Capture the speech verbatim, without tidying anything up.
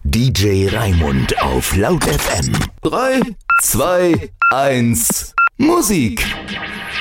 D J Raimund auf Laut F M. drei, zwei, eins, Musik!